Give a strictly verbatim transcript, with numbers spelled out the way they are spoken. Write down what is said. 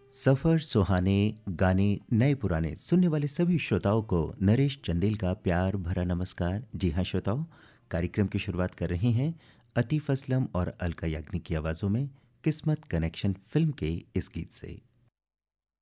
सफ़र सुहाने गाने नए पुराने सुनने वाले सभी श्रोताओं को नरेश चंदेल का प्यार भरा नमस्कार। जी हाँ श्रोताओं, कार्यक्रम की शुरुआत कर रहे हैं अतीफ असलम और अलका याग्निक की आवाज़ों में किस्मत कनेक्शन फिल्म के इस गीत से।